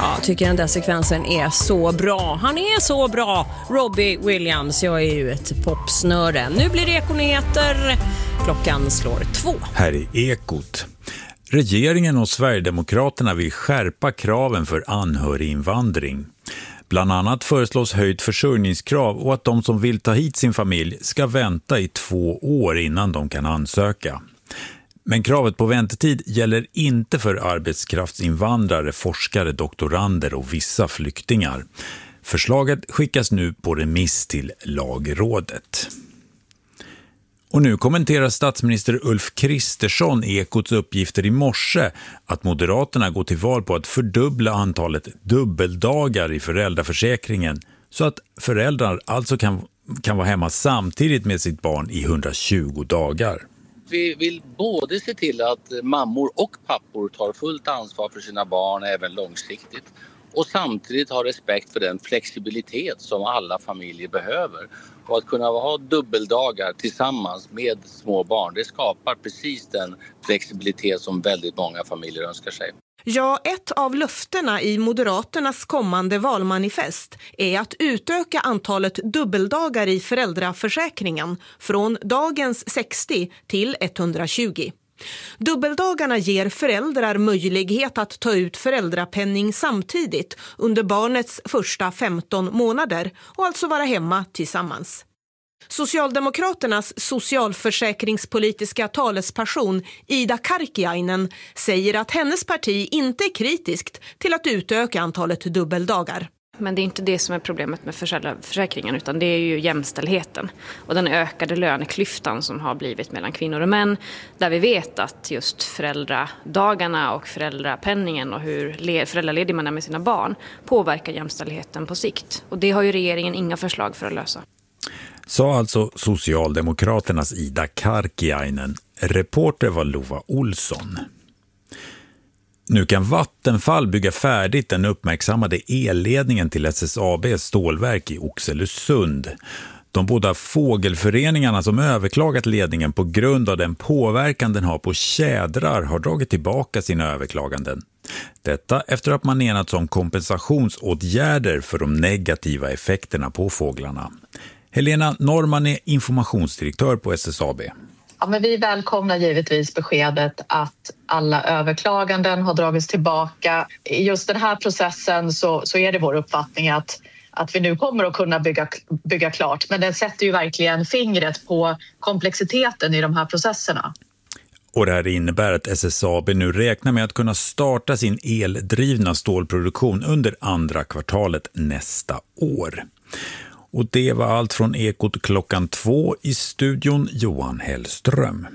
Ja, tycker den där sekvensen är så bra. Han är så bra, Robbie Williams. Jag är ju ett popsnöre. Nu blir det Ekonyheter. Klockan slår 2. Här är Ekot. Regeringen och Sverigedemokraterna vill skärpa kraven för anhöriginvandring. Bland annat föreslås höjt försörjningskrav och att de som vill ta hit sin familj ska vänta i 2 år innan de kan ansöka. Men kravet på väntetid gäller inte för arbetskraftsinvandrare, forskare, doktorander och vissa flyktingar. Förslaget skickas nu på remiss till Lagrådet. Och nu kommenterar statsminister Ulf Kristersson Ekots uppgifter i morse att Moderaterna går till val på att fördubbla antalet dubbeldagar i föräldraförsäkringen så att föräldrar alltså kan vara hemma samtidigt med sitt barn i 120 dagar. Vi vill både se till att mammor och pappor tar fullt ansvar för sina barn även långsiktigt och samtidigt ha respekt för den flexibilitet som alla familjer behöver. Och att kunna ha dubbeldagar tillsammans med små barn, det skapar precis den flexibilitet som väldigt många familjer önskar sig. Ja, ett av löftena i Moderaternas kommande valmanifest är att utöka antalet dubbeldagar i föräldraförsäkringen från dagens 60 till 120. Dubbeldagarna ger föräldrar möjlighet att ta ut föräldrapenning samtidigt under barnets första 15 månader och alltså vara hemma tillsammans. Socialdemokraternas socialförsäkringspolitiska talesperson Ida Karkiainen säger att hennes parti inte är kritiskt till att utöka antalet dubbeldagar. Men det är inte det som är problemet med föräldraförsäkringen, utan det är ju jämställdheten och den ökade löneklyftan som har blivit mellan kvinnor och män, där vi vet att just föräldradagarna och föräldrapenningen och hur föräldraledig man är med sina barn påverkar jämställdheten på sikt. Och det har ju regeringen inga förslag för att lösa. Sa alltså Socialdemokraternas Ida Karkiainen. Reporter var Lova Olsson. Nu kan Vattenfall bygga färdigt den uppmärksammade elledningen till SSABs stålverk i Oxelösund. De båda fågelföreningarna som överklagat ledningen på grund av den påverkan den har på tjädrar har dragit tillbaka sina överklaganden. Detta efter att man enats om kompensationsåtgärder för de negativa effekterna på fåglarna. Helena Norman är informationsdirektör på SSAB. Ja, men vi välkomnar givetvis beskedet att alla överklaganden har dragits tillbaka. I just den här processen så är det vår uppfattning att vi nu kommer att kunna bygga klart. Men den sätter ju verkligen fingret på komplexiteten i de här processerna. Och det här innebär att SSAB nu räknar med att kunna starta sin eldrivna stålproduktion under andra kvartalet nästa år. Och det var allt från Ekot klockan 2 i studion, Johan Hellström.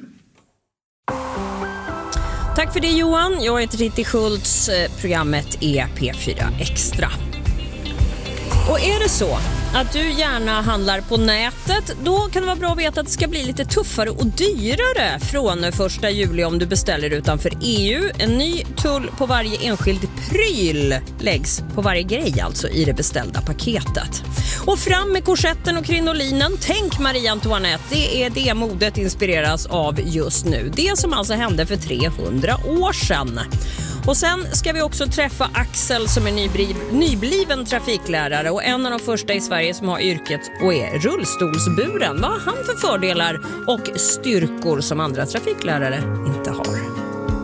Tack för det, Johan. Jag heter Titti Schultz. Programmet är P4 Extra. Och är det så att du gärna handlar på nätet, då kan det vara bra att veta att det ska bli lite tuffare och dyrare från 1 juli om du beställer utanför EU. En ny tull på varje enskild pryl läggs på varje grej alltså i det beställda paketet. Och fram med korsetten och krinolinen. Tänk Marie Antoinette, det är det modet inspireras av just nu. Det som alltså hände för 300 år sedan. Och sen ska vi också träffa Axel som är nybliven trafiklärare och en av de första i Sverige som har yrket och är rullstolsburen. Vad har han för fördelar och styrkor som andra trafiklärare inte har?